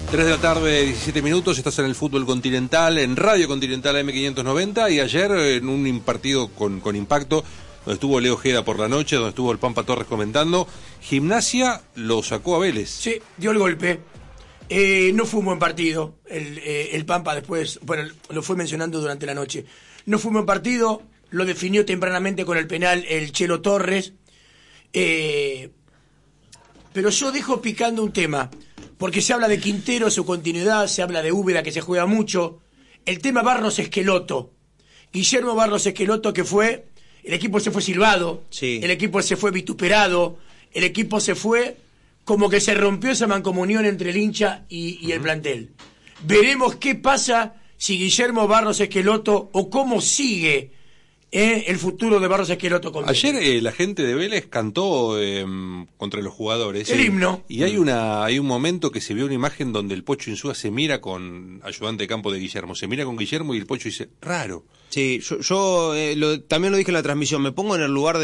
3 de la tarde, 17 minutos, estás en el fútbol continental, en Radio Continental AM590, y ayer en un partido con impacto, donde estuvo Leo Ojeda por la noche, donde estuvo el Pampa Torres comentando, Gimnasia lo sacó a Vélez. Sí, dio el golpe. No fue un buen partido. El Pampa después, bueno, lo fue mencionando durante la noche. No fue un buen partido, lo definió tempranamente con el penal el Chelo Torres. Pero yo dejo picando un tema, porque se habla de Quintero, su continuidad, se habla de Úbeda, que se juega mucho. El tema Barros Esqueloto. Guillermo Barros Esqueloto, que fue, el equipo se fue silbado, sí. El equipo se fue vituperado, el equipo se fue como que se rompió esa mancomunión entre el hincha y el plantel. Veremos qué pasa si Guillermo Barros Esqueloto, o cómo sigue el futuro de Barros Esqueloto con Ayer la gente de Vélez cantó contra los jugadores. El himno. Y hay un momento que se vio una imagen donde el Pocho Insúa se mira con ayudante de campo de Guillermo. Se mira con Guillermo y el Pocho dice, raro. Sí, yo también lo dije en la transmisión. Me pongo en el lugar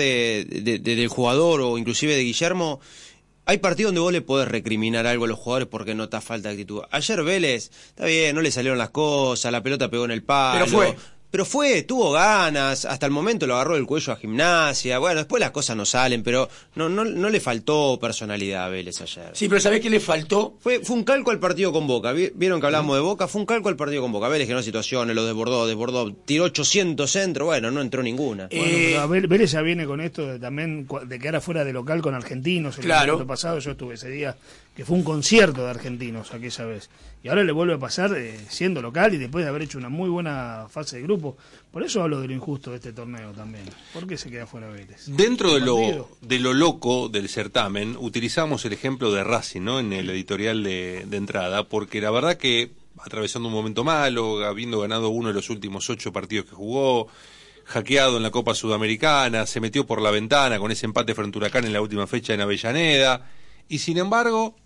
del jugador o inclusive de Guillermo. Hay partidos donde vos le podés recriminar algo a los jugadores porque notás falta de actitud. Ayer Vélez, está bien, no le salieron las cosas, la pelota pegó en el palo. Pero tuvo ganas, hasta el momento lo agarró del cuello a Gimnasia. Bueno, después las cosas no salen, pero no le faltó personalidad a Vélez ayer. Sí, pero ¿sabés qué le faltó? Fue un calco al partido con Boca. ¿Vieron que hablábamos de Boca? Fue un calco al partido con Boca. Vélez generó situaciones, lo desbordó, tiró 800 centros, bueno, no entró ninguna. Bueno, pero Vélez ya viene con esto también de quedar afuera de local con Argentinos. Claro. El año pasado yo estuve ese día, que fue un concierto de Argentinos aquella vez. Y ahora le vuelve a pasar siendo local y después de haber hecho una muy buena fase de grupo. Por eso hablo de lo injusto de este torneo también. ¿Por qué se queda fuera Vélez? Dentro de lo loco del certamen, utilizamos el ejemplo de Racing, ¿no? En el editorial de entrada, porque la verdad que, atravesando un momento malo, habiendo ganado uno de los últimos 8 partidos que jugó, hackeado en la Copa Sudamericana, se metió por la ventana con ese empate frente a Huracán en la última fecha en Avellaneda, y sin embargo,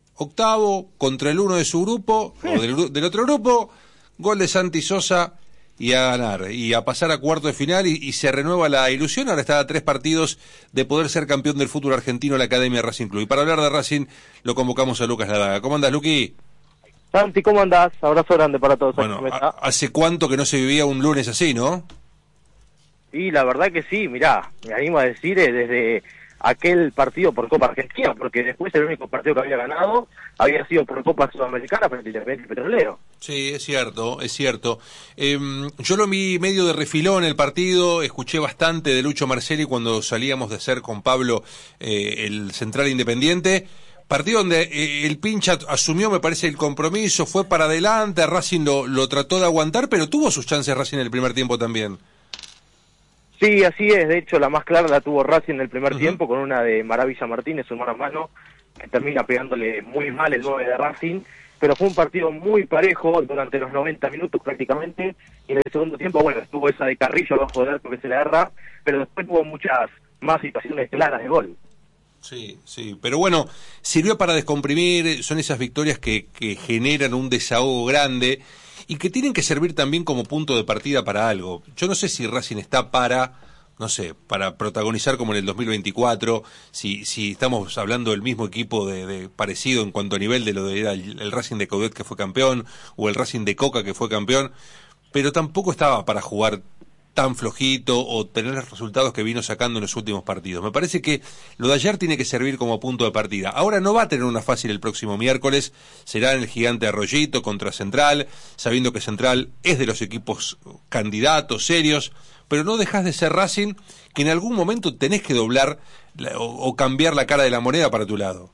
octavo contra el uno de su grupo, o del otro grupo, gol de Santi Sosa, y a ganar, y a pasar a cuarto de final, y se renueva la ilusión. Ahora está a 3 partidos de poder ser campeón del fútbol argentino la Academia Racing Club. Y para hablar de Racing, lo convocamos a Lucas Ladaga. ¿Cómo andás, Luqui? Santi, ¿cómo andás? Abrazo grande para todos. Bueno, ¿hace cuánto que no se vivía un lunes así, no? Y la verdad que sí, mirá, me animo a decir, desde aquel partido por Copa Argentina, porque después el único partido que había ganado había sido por Copa Sudamericana frente al Independiente Petrolero. Sí, es cierto. Yo lo vi medio de refilón el partido, escuché bastante de Lucho Marcelli cuando salíamos de hacer con Pablo el Central Independiente. Partido donde el pincha asumió, me parece, el compromiso, fue para adelante, Racing lo trató de aguantar, pero tuvo sus chances Racing en el primer tiempo también. Sí, así es. De hecho, la más clara la tuvo Racing en el primer tiempo, con una de Maravilla Martínez, un mano a mano, que termina pegándole muy mal el 9 de Racing. Pero fue un partido muy parejo durante los 90 minutos prácticamente. Y en el segundo tiempo, bueno, estuvo esa de Carrillo abajo del arco que se le agarra, pero después hubo muchas más situaciones claras de gol. Sí, pero bueno, sirvió para descomprimir. Son esas victorias que generan un desahogo grande y que tienen que servir también como punto de partida para algo. Yo no sé si Racing está para protagonizar como en el 2024, si estamos hablando del mismo equipo de parecido en cuanto a nivel de lo de era el Racing de Coudet que fue campeón, o el Racing de Coca que fue campeón, pero tampoco estaba para jugar tan flojito o tener los resultados que vino sacando en los últimos partidos. Me parece que lo de ayer tiene que servir como punto de partida. Ahora no va a tener una fácil el próximo miércoles, será en el Gigante Arroyito contra Central, sabiendo que Central es de los equipos candidatos serios, pero no dejas de ser Racing, que en algún momento tenés que doblar o cambiar la cara de la moneda para tu lado.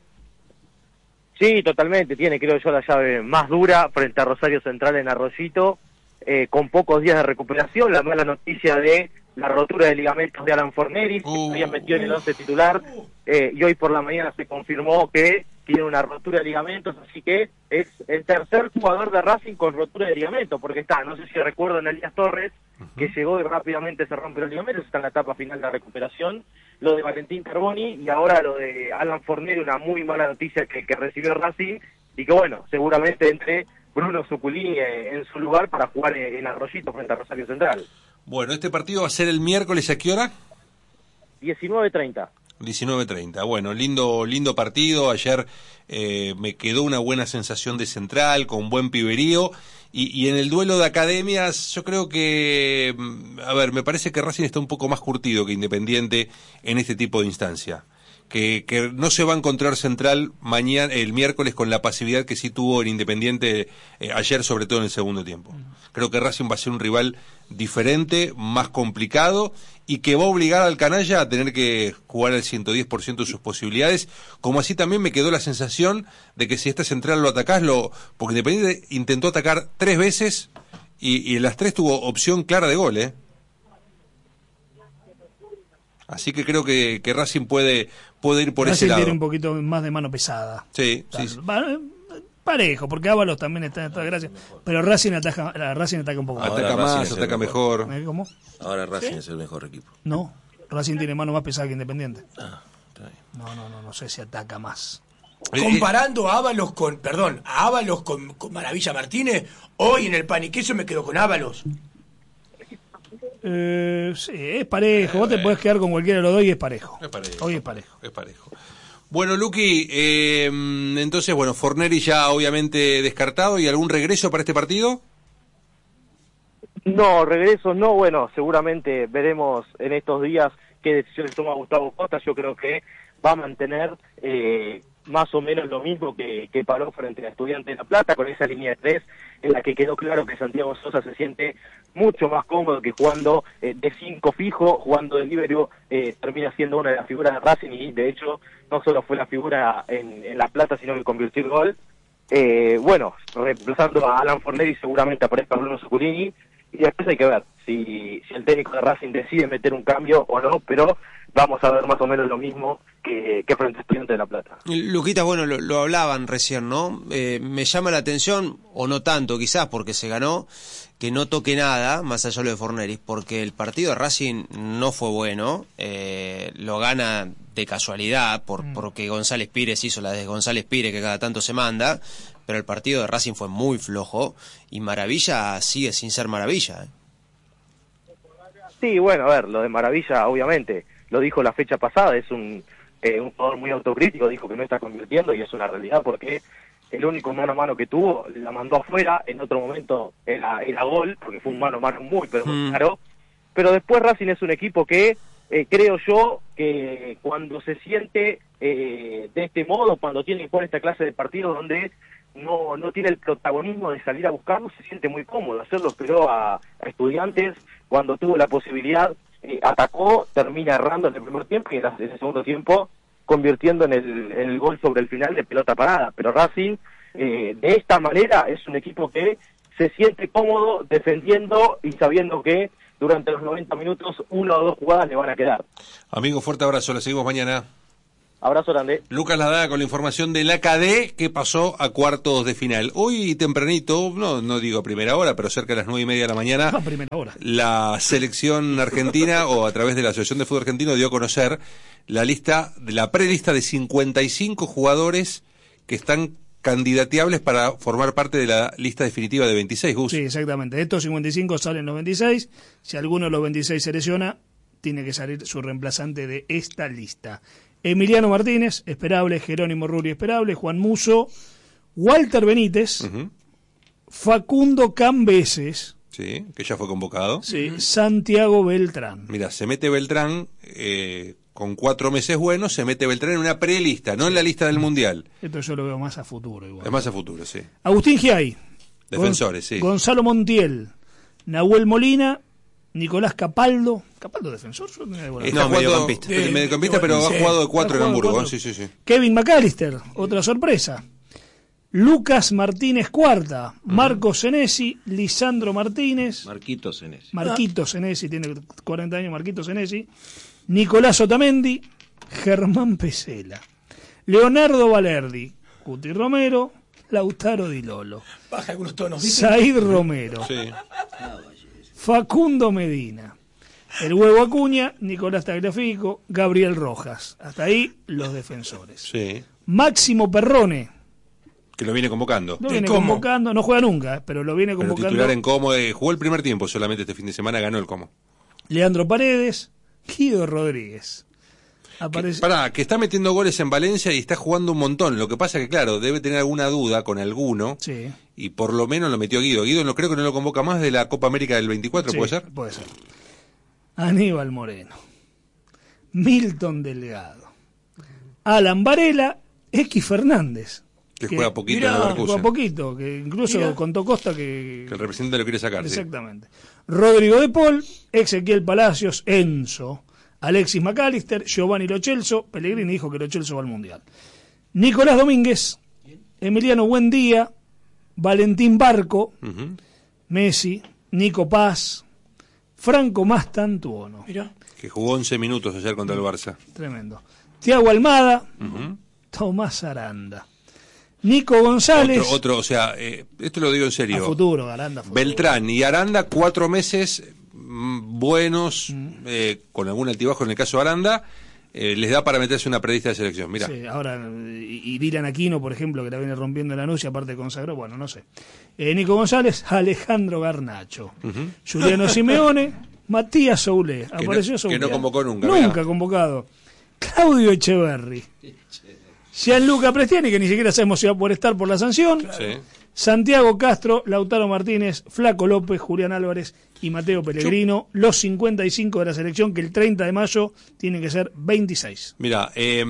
Sí, totalmente, tiene creo yo la llave más dura frente a Rosario Central en Arroyito, con pocos días de recuperación. La mala noticia de la rotura de ligamentos de Alan Forneris, que se había metido en el 11 titular, y hoy por la mañana se confirmó que tiene una rotura de ligamentos, así que es el tercer jugador de Racing con rotura de ligamentos, porque está, no sé si recuerdan, Elías Torres, que llegó y rápidamente se rompe los ligamentos, está en la etapa final de la recuperación, lo de Valentín Carboni, y ahora lo de Alan Forneri, una muy mala noticia que recibió Racing, y que bueno, seguramente entre Bruno Zuculini en su lugar para jugar en Arroyito frente a Rosario Central. Bueno, este partido va a ser el miércoles, ¿a qué hora? 19:30. 19:30. Bueno, lindo partido. Ayer me quedó una buena sensación de Central, con buen piberío. Y en el duelo de academias, yo creo que, a ver, me parece que Racing está un poco más curtido que Independiente en este tipo de instancia. Que no se va a encontrar Central el miércoles con la pasividad que sí tuvo en Independiente ayer, sobre todo en el segundo tiempo. Creo que Racing va a ser un rival diferente, más complicado, y que va a obligar al canalla a tener que jugar al 110% de sus posibilidades, como así también me quedó la sensación de que si esta Central lo atacás, porque Independiente intentó atacar 3 veces y en las 3 tuvo opción clara de gol, Así que creo que Racing puede ir por ese lado. Tiene un poquito más de mano pesada. Sí. Parejo, porque Ábalos también está gracias. Pero Racing ataca un poco más. Ataca más, ataca mejor. ¿Cómo? Ahora Racing es el mejor equipo. No, Racing tiene mano más pesada que Independiente. Está bien. No sé si ataca más. Comparando a Ábalos con Maravilla Martínez, hoy en el pan y queso me quedo con Ábalos. Sí, es parejo. Vos te podés quedar con cualquiera de los dos y es parejo. Hoy es parejo. Es parejo. Bueno, Luqui, entonces, Forneri ya obviamente descartado. ¿Y algún regreso para este partido? No, regreso no. Bueno, seguramente veremos en estos días qué decisiones toma Gustavo Costa. Yo creo que va a mantener más o menos lo mismo que paró frente a Estudiantes de La Plata, con esa línea de 3 en la que quedó claro que Santiago Sosa se siente mucho más cómodo que jugando de 5 fijo, jugando de líbero, termina siendo una de las figuras de Racing, y de hecho no solo fue la figura en La Plata, sino que convirtió el gol. Reemplazando a Alan Fornelli seguramente aparezca Bruno Zuculini, y después hay que ver si el técnico de Racing decide meter un cambio o no, pero vamos a ver más o menos lo mismo que frente a Estudiantes de La Plata. Luquitas, lo hablaban recién, ¿no? Me llama la atención, o no tanto quizás, porque se ganó, que no toque nada, más allá de lo de Fornelli, porque el partido de Racing no fue bueno, lo gana de casualidad, porque González Pires hizo la de González Pires, que cada tanto se manda, pero el partido de Racing fue muy flojo, y Maravilla sigue sin ser Maravilla. Sí, bueno, a ver, lo de Maravilla, obviamente, lo dijo la fecha pasada, es un jugador muy autocrítico, dijo que no está convirtiendo, y es una realidad porque el único mano a mano que tuvo la mandó afuera, en otro momento era gol, porque fue un mano a mano muy claro, pero después Racing es un equipo que creo yo que cuando se siente de este modo, cuando tiene que jugar esta clase de partidos donde no tiene el protagonismo de salir a buscarlo, se siente muy cómodo. Hacerlo esperó a Estudiantes, cuando tuvo la posibilidad, atacó, termina errando en el primer tiempo y en el segundo tiempo convirtiendo en el gol sobre el final de pelota parada. Pero Racing, de esta manera, es un equipo que se siente cómodo defendiendo y sabiendo que durante los 90 minutos 1 o 2 jugadas le van a quedar. Amigo, fuerte abrazo, la seguimos mañana. Abrazo grande. Lucas Ladada con la información de la KD que pasó a cuartos de final. Hoy tempranito, no digo a primera hora, pero cerca de las 9:30 de la mañana, a primera hora, la selección argentina, o a través de la Asociación de Fútbol Argentino, dio a conocer la prelista de 55 jugadores que están candidateables para formar parte de la lista definitiva de 26, Gus. Sí, exactamente. De estos 55 salen los 26. Si alguno de los 26 se lesiona, tiene que salir su reemplazante de esta lista. Emiliano Martínez, esperable. Jerónimo Ruri, esperable. Juan Musso, Walter Benítez, Facundo Cambeses. Sí, que ya fue convocado. Sí, Santiago Beltrán. Mira, se mete Beltrán, con 4 meses buenos, se mete Beltrán en una prelista, no en la lista del Mundial. Esto yo lo veo más a futuro igual. Es más a futuro, sí. Agustín Giay. Defensores, sí. Gonzalo Montiel, Nahuel Molina, Nicolás Capaldo defensor. Está mediocampista. Mediocampista, pero ha jugado de 4 en Hamburgo. Sí. Kevin McAllister, otra sorpresa. Lucas Martínez Cuarta, Marcos Senesi, Lisandro Martínez. Marquito Senesi, tiene 40 años, Marquito Senesi. Nicolás Otamendi, Germán Pesela, Leonardo Valerdi, Cuti Romero, Lautaro Di Lolo. Baja algunos tonos. Said Romero. Sí. Facundo Medina, el Huevo Acuña, Nicolás Tagliafico, Gabriel Rojas. Hasta ahí los defensores. Sí. Máximo Perrone. Que lo viene convocando. Lo viene convocando, no juega nunca, pero lo viene convocando. Pero titular en Como, jugó el primer tiempo solamente este fin de semana, ganó el Como. Leandro Paredes, Guido Rodríguez. aparece. Pará, que está metiendo goles en Valencia y está jugando un montón. Lo que pasa que, claro, debe tener alguna duda con alguno. Sí. Y por lo menos lo metió Guido. Guido no creo que no lo convoca más de la Copa América del 24, Sí, ¿puede ser? Puede ser. Aníbal Moreno, Milton Delgado, Alan Varela, X Fernández. Que juega poquito mirá, en Leverkusen. Juega poquito, que incluso Mirá. contó Costa que Que el representante lo quiere sacar. Sí. exactamente. Rodrigo de Paul, Ezequiel Palacios, Enzo, Alexis McAllister, Giovanni Lo Celso, Pellegrini dijo que Lo Celso va al Mundial. Nicolás Domínguez, Emiliano Buendía, Valentín Barco, Ujú. Messi, Nico Paz, Franco Mastantuono. Mirá. Que jugó 11 minutos ayer contra el Barça. Tremendo. Tiago Almada, Ujú. Tomás Aranda, Nico González. O sea, esto lo digo en A serio. futuro, Aranda. Futuro. Beltrán y Aranda, 4 meses buenos, con algún altibajo en el caso de Aranda, les da para meterse una predista de selección. Mira, Sí, ahora, y Dylan Aquino, por ejemplo, que la viene rompiendo la noche, aparte consagró, bueno, no sé. Nico González, Alejandro Garnacho, Juliano Simeone, Matías Soule, apareció Soule. que no convocó nunca, Nunca mirá. convocado. Claudio Echeverri. Gianluca Prestiani, que ni siquiera sabemos si va a poder estar por la sanción. sí. Santiago Castro, Lautaro Martínez, Flaco López, Julián Álvarez y Mateo Pellegrino, los 55 de la selección, que el 30 de mayo tienen que ser 26. Mira,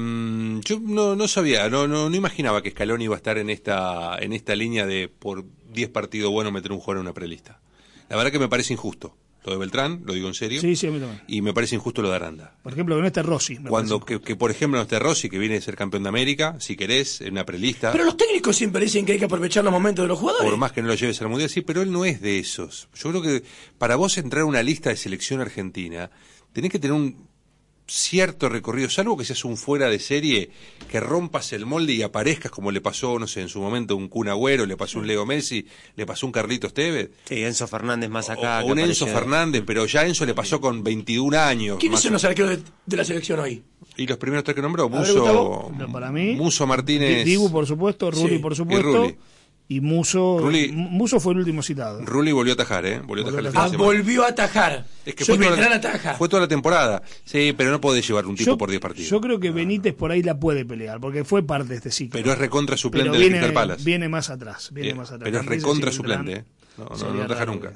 yo no sabía, no imaginaba que Scaloni iba a estar en esta línea de por 10 partidos buenos meter un jugador en una prelista. La verdad que me parece injusto. Lo de Beltrán, lo digo en serio. Sí, sí, a mí también. Y me parece injusto lo de Aranda. Por ejemplo, que no esté Rossi. me Cuando parece. que por ejemplo no esté Rossi, que viene de ser campeón de América, si querés, en una prelista. Pero los técnicos siempre dicen que hay que aprovechar los momentos de los jugadores. Por más que no lo lleves al Mundial, sí, pero él no es de esos. Yo creo que para vos entrar a una lista de selección argentina, tenés que tener un cierto recorrido, salvo que seas un fuera de serie, que rompas el molde y aparezcas como le pasó, no sé, en su momento un Kun Agüero, le pasó un Leo Messi, le pasó un Carlitos Tevez, Sí, Enzo Fernández más acá. o que un Enzo apareció. Fernández, pero ya Enzo le pasó con 21 años. ¿Quiénes más son los arqueros de la selección hoy? Y los primeros tres que nombró, ver, Gustavo. Para mí, Muso Martínez, Dibu, por supuesto, Rulli, Sí, por y supuesto. Rulli. Y Muso. Rulli. Muso fue el último citado. Rulli volvió a atajar, volvió a atajar el fin de semana. Volvió a atajar. Es que Yo fue Beltrán toda, ataja. fue toda la temporada. Sí, pero no podés llevar un tipo por 10 partidos. Yo creo que Benítez por ahí la puede pelear, porque fue parte de este ciclo. Pero es recontra suplente Pero del viene, Crystal Palace. viene más atrás. Viene Bien, más atrás. pero es También recontra si suplente, Beltrán No sería ataja raro nunca.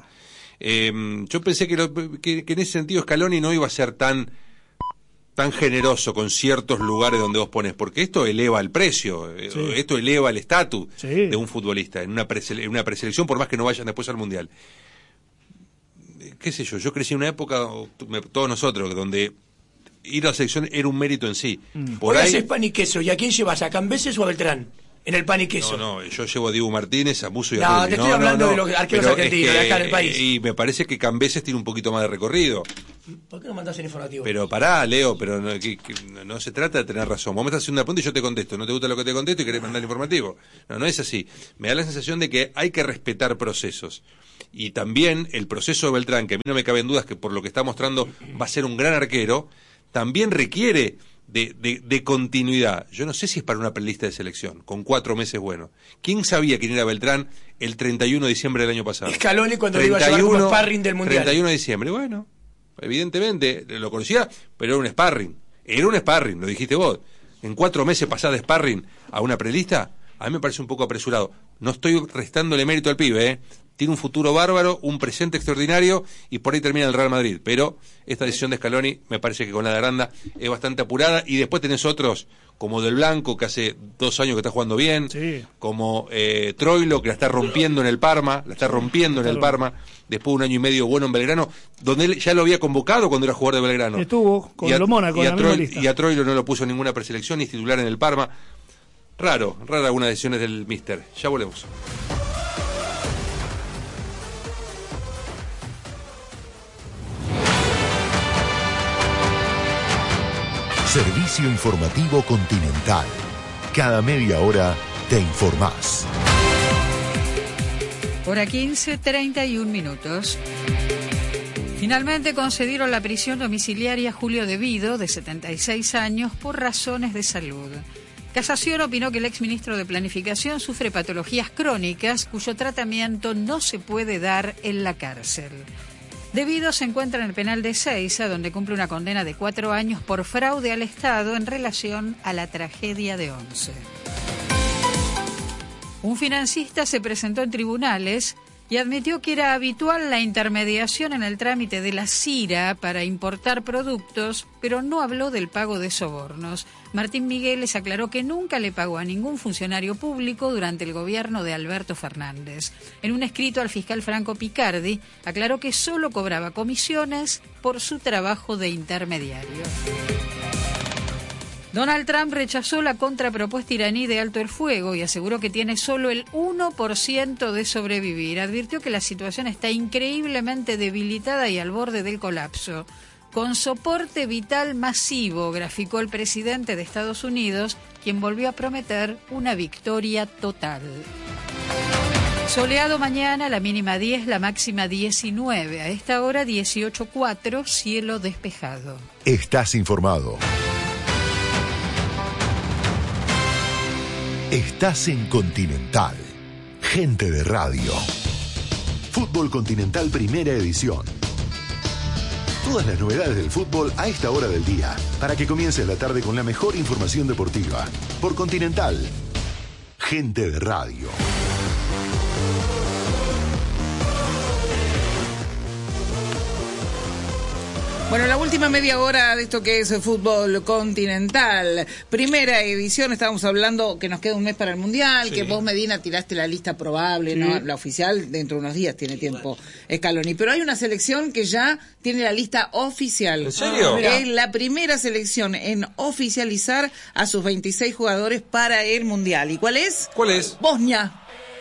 Yo pensé que en ese sentido Scaloni no iba a ser tan generoso con ciertos lugares donde vos pones, porque esto eleva el precio, Sí. esto eleva el estatus Sí. de un futbolista en una preselección, por más que no vayan después al Mundial. Qué sé yo crecí en una época, todos nosotros, donde ir a la selección era un mérito en sí. Por Hoy ahí, haces pan y queso. ¿Y a quién llevas? ¿A Cambeses o a Beltrán? En el pan y queso. no, yo llevo a Dibu Martínez, a Muso y a No, Rulli. te estoy hablando de los arqueros Pero argentinos, de acá en el país. Y me parece que Cambeses tiene un poquito más de recorrido. ¿Por qué no mandás el informativo? Pero pará, Leo, pero no se trata de tener razón. Vos me estás haciendo una pregunta y yo te contesto. No te gusta lo que te contesto y querés mandar el informativo. No es así. Me da la sensación de que hay que respetar procesos. Y también el proceso de Beltrán, que a mí no me caben dudas que por lo que está mostrando va a ser un gran arquero, también requiere de continuidad. Yo no sé si es para una prelista de selección, con 4 meses buenos. ¿Quién sabía quién era Beltrán el 31 de diciembre del año pasado? Scaloni cuando le iba a llevar como sparring del Mundial. 31 de diciembre, bueno, evidentemente lo conocía, pero era un sparring. Era un sparring, lo dijiste vos. En 4 meses pasar de sparring a una prelista, a mí me parece un poco apresurado. No estoy restándole mérito al pibe, Tiene un futuro bárbaro, un presente extraordinario y por ahí termina el Real Madrid. Pero esta decisión de Scaloni me parece que con la de Aranda es bastante apurada. Y después tenés otros como Del Blanco, que hace 2 años que está jugando bien, Sí. como Troilo, que la está rompiendo en el Parma, después de 1 año y medio bueno en Belgrano, donde él ya lo había convocado cuando era jugador de Belgrano. Estuvo con lo Mónaco en la misma lista. Y a Troilo no lo puso en ninguna preselección, ni es titular en el Parma. Rara algunas decisiones del míster. Ya volvemos. Servicio Informativo Continental. Cada media hora te informás. Hora 15, 31 minutos. Finalmente concedieron la prisión domiciliaria a Julio De Vido, de 76 años, por razones de salud. Casación opinó que el exministro de Planificación sufre patologías crónicas cuyo tratamiento no se puede dar en la cárcel. Debido se encuentra en el penal de Seiza, donde cumple una condena de 4 años por fraude al Estado en relación a la tragedia de Once. Un financista se presentó en tribunales y admitió que era habitual la intermediación en el trámite de la CIRA para importar productos, pero no habló del pago de sobornos. Martín Migueles aclaró que nunca le pagó a ningún funcionario público durante el gobierno de Alberto Fernández. En un escrito al fiscal Franco Picardi, aclaró que solo cobraba comisiones por su trabajo de intermediario. Donald Trump rechazó la contrapropuesta iraní de alto el fuego y aseguró que tiene solo el 1% de sobrevivir. Advirtió que la situación está increíblemente debilitada y al borde del colapso. Con soporte vital masivo, graficó el presidente de Estados Unidos, quien volvió a prometer una victoria total. Soleado mañana, la mínima 10, la máxima 19. A esta hora 18:04, cielo despejado. Estás informado. Estás en Continental. Gente de radio. Fútbol Continental Primera Edición. Todas las novedades del fútbol a esta hora del día, para que comiences la tarde con la mejor información deportiva. Por Continental. Gente de radio. Bueno, la última media hora de esto que es el fútbol continental. Primera edición, estábamos hablando que nos queda un mes para el Mundial, que vos, Medina, tiraste la lista probable, ¿no? La oficial, dentro de unos días tiene tiempo Scaloni. Pero hay una selección que ya tiene la lista oficial. ¿En serio? Es la primera selección en oficializar a sus 26 jugadores para el Mundial. ¿Y cuál es? ¿Cuál es? Bosnia.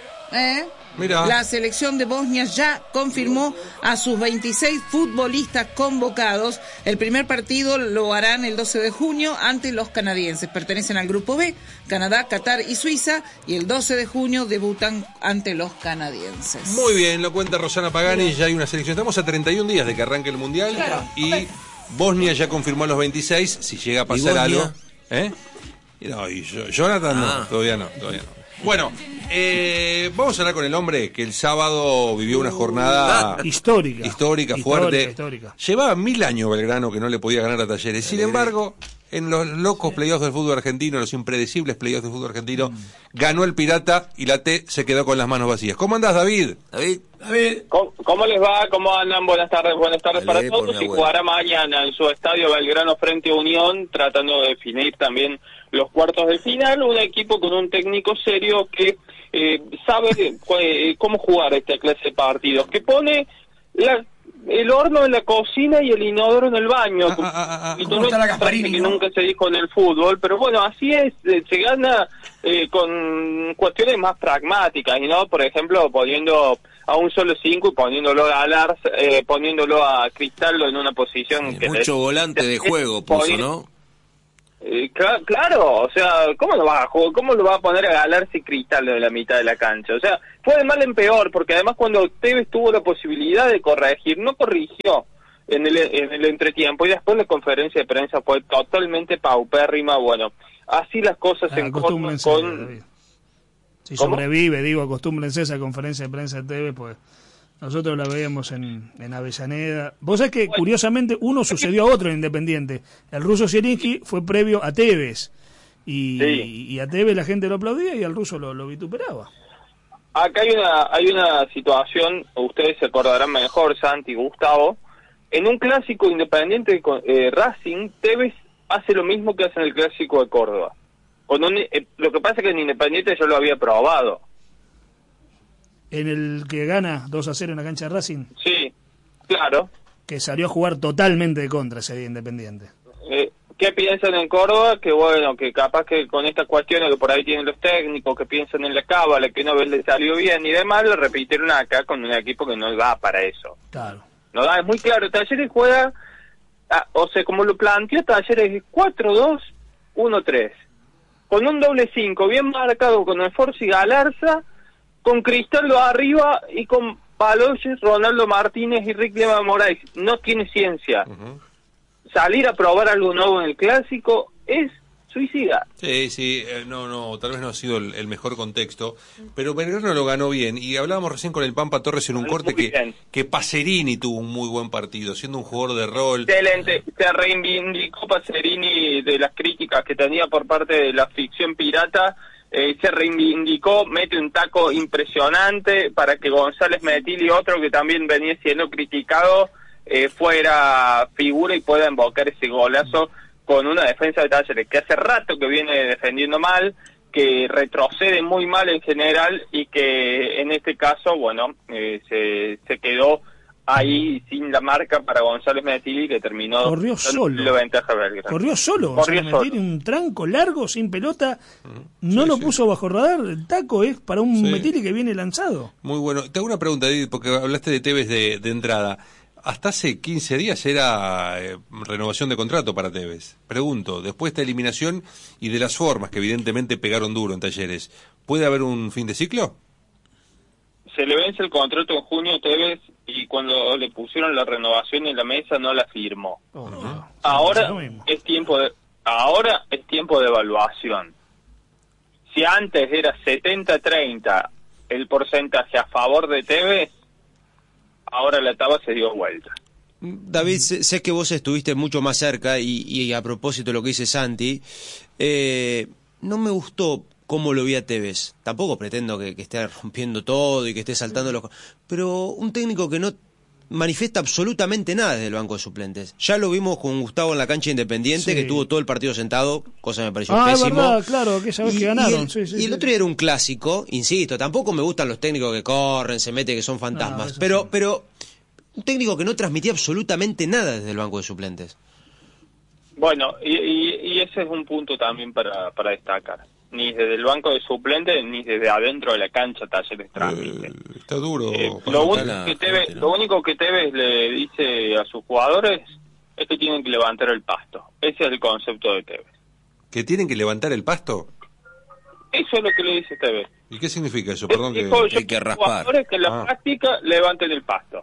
Mirá. La selección de Bosnia ya confirmó a sus 26 futbolistas convocados. El primer partido lo harán el 12 de junio ante los canadienses. Pertenecen al grupo B, Canadá, Qatar y Suiza, y el 12 de junio debutan ante los canadienses. Muy bien, lo cuenta Rosana Pagani, ya hay una selección. Estamos a 31 días de que arranque el Mundial, y Bosnia ya confirmó a los 26, si llega a pasar algo. No, y Jonathan no, todavía no. Bueno, vamos a hablar con el hombre que el sábado vivió una jornada histórica, fuerte. Llevaba 1000 años Belgrano que no le podía ganar a Talleres. Sin embargo, en los locos playoffs del fútbol argentino, los impredecibles playoffs del fútbol argentino, ganó el Pirata y la T se quedó con las manos vacías. ¿Cómo andás, David? ¿Cómo les va? ¿Cómo andan? Buenas tardes para todos. Y jugará mañana en su estadio Belgrano frente a Unión, tratando de definir también los cuartos de final. Un equipo con un técnico serio que sabe cómo jugar esta clase de partidos, que pone el horno en la cocina y el inodoro en el baño. Y no es una frase que nunca se dijo en el fútbol, pero bueno, así es, se gana con cuestiones más pragmáticas, y no, por ejemplo, poniendo a un solo 5 y poniéndolo a Galarza, poniéndolo a Cristaldo en una posición que mucho volante de juego puso, ¿no? Claro, o sea, ¿cómo lo va a poner a Galarza y Cristaldo en la mitad de la cancha? O sea, fue de mal en peor, porque además cuando Tevez tuvo la posibilidad de corregir, no corrigió en el entretiempo, y después la conferencia de prensa fue totalmente paupérrima. Bueno, así las cosas se encuentran con... Si sobrevive, acostúmbrense a esa conferencia de prensa de Tevez, pues nosotros la veíamos en Avellaneda. Vos sabés que, curiosamente, uno sucedió a otro en Independiente. El ruso Zielinski fue previo a Tevez. Y a Tevez la gente lo aplaudía y al ruso lo vituperaba. Acá hay una situación, ustedes se acordarán mejor, Santi y Gustavo. En un clásico Independiente Racing, Tevez hace lo mismo que hace en el clásico de Córdoba. Lo que pasa es que en Independiente yo lo había probado. En el que gana 2-0 en la cancha de Racing. Sí, claro. Que salió a jugar totalmente de contra ese día Independiente. ¿Qué piensan en Córdoba? Que bueno, que capaz que con estas cuestiones que por ahí tienen los técnicos, que piensan en la cábala, que una vez les salió bien y demás, lo repitieron acá con un equipo que no da para eso. Claro. No da, es muy claro. Talleres juega, o sea, como lo planteó Talleres, 4-2-1-3. Con un doble 5 bien marcado con Esforza y Galarza, con Cristaldo arriba y con Paloyes, Ronaldo Martínez y Rick Lema Moraes. No tiene ciencia. Salir a probar algo nuevo en el clásico es suicida. Sí, no, tal vez no ha sido el mejor contexto, pero Belgrano lo ganó bien, y hablábamos recién con el Pampa Torres en un corte que Pacerini tuvo un muy buen partido, siendo un jugador de rol. Excelente, se reivindicó Pacerini de las críticas que tenía por parte de la ficción pirata, se reivindicó, mete un taco impresionante para que González Metilli, otro que también venía siendo criticado, fuera figura y pueda embocar ese golazo con una defensa de Talleres que hace rato que viene defendiendo mal, que retrocede muy mal en general y que en este caso, bueno, se quedó ahí sin la marca para González Metilli, que terminó corrió solo. La ventaja Belgrano. Corrió solo González Metilli, un tranco largo, sin pelota, no lo puso bajo radar. El taco es para un Metilli que viene lanzado. Muy bueno. Te hago una pregunta, David, porque hablaste de Tevez de entrada. Hasta hace 15 días era renovación de contrato para Tevez. Pregunto, después de esta eliminación y de las formas que evidentemente pegaron duro en Talleres, ¿puede haber un fin de ciclo? Se le vence el contrato en junio Tevez y cuando le pusieron la renovación en la mesa no la firmó. Ahora es tiempo de evaluación. Si antes era 70-30 el porcentaje a favor de Tevez, ahora la tabla se dio vuelta. David, sé que vos estuviste mucho más cerca y a propósito de lo que dice Santi, no me gustó cómo lo vi a Tevez. Tampoco pretendo que esté rompiendo todo y que esté saltando los... Pero un técnico que no manifiesta absolutamente nada desde el banco de suplentes. Ya lo vimos con Gustavo en la cancha Independiente, que tuvo todo el partido sentado, cosa que me pareció pésimo. Verdad, claro, que sabés que ganaron. Y el otro día era un clásico, insisto, tampoco me gustan los técnicos que corren, se mete, que son fantasmas, pero un técnico que no transmitía absolutamente nada desde el banco de suplentes. Bueno, y ese es un punto también para destacar. Ni desde el banco de suplentes, ni desde adentro de la cancha Talleres transmite. Está duro. Lo único que Tevez le dice a sus jugadores es que tienen que levantar el pasto. Ese es el concepto de Tevez. ¿Que tienen que levantar el pasto? Eso es lo que le dice Tevez. ¿Y qué significa eso? Perdón, hay que raspar. Jugadores que en la práctica levanten el pasto.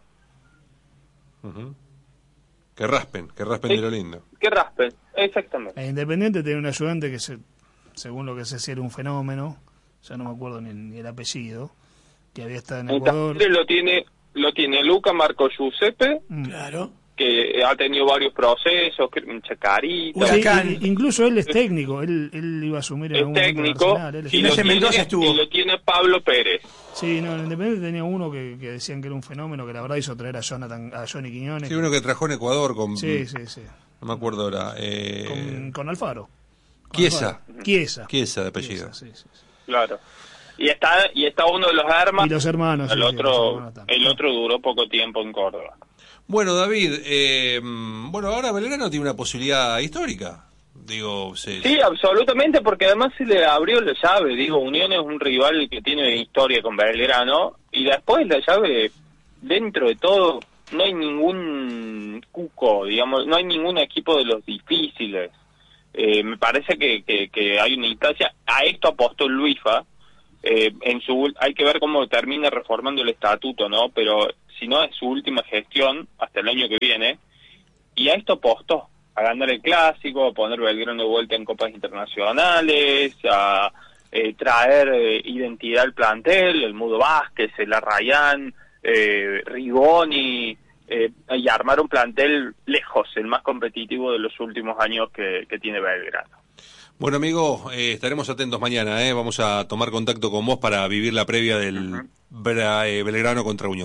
Que raspen de lo lindo. Que raspen, exactamente. Independiente tiene un ayudante que según lo que sé, era un fenómeno, ya no me acuerdo ni el apellido, que había estado en Ecuador. Lo tiene Luca Marco Giuseppe, claro, que ha tenido varios procesos, Chacarita. Incluso él es técnico, él iba a asumir en algún técnico, momento y lo tiene Pablo Pérez. Sí, no, en Independiente tenía uno que decían que era un fenómeno, que la verdad hizo traer a Johnny Quiñones. Sí, uno que trajo en Ecuador con... Sí. No me acuerdo ahora. Con Alfaro. Chiesa de apellido. Sí. Claro. Y está uno de los hermanos. Y los hermanos. El otro duró poco tiempo en Córdoba. Bueno, David, ahora Belgrano tiene una posibilidad histórica. Sí, absolutamente, porque además se le abrió la llave. Unión es un rival que tiene historia con Belgrano, y después la llave, dentro de todo, no hay ningún cuco, no hay ningún equipo de los difíciles. Me parece que hay una instancia, a esto apostó Luifa, hay que ver cómo termina reformando el estatuto, ¿no? Pero si no, es su última gestión hasta el año que viene, y a esto apostó, a ganar el clásico, a poner Belgrano de vuelta en copas internacionales, a traer identidad al plantel, el Mudo Vázquez, el Arrayán, Rigoni, y armar un plantel lejos, el más competitivo de los últimos años que tiene Belgrano. Bueno, amigo, estaremos atentos mañana, vamos a tomar contacto con vos para vivir la previa del Belgrano contra Unión.